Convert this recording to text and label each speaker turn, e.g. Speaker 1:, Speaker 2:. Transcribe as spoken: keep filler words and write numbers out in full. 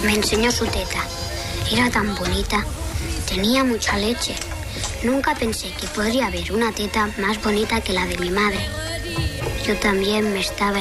Speaker 1: Me enseñó su teta. Era tan bonita. Tenía mucha leche. Nunca pensé que podría haber una teta más bonita que la de mi madre. Yo también me estaba